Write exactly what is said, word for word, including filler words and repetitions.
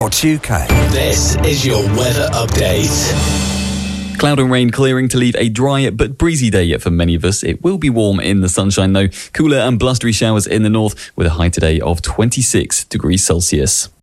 What's U K? This is your weather update. Cloud and rain clearing to leave a dry but breezy day for many of us. It will be warm in the sunshine though. Cooler and blustery showers in the north with a high today of twenty-six degrees Celsius.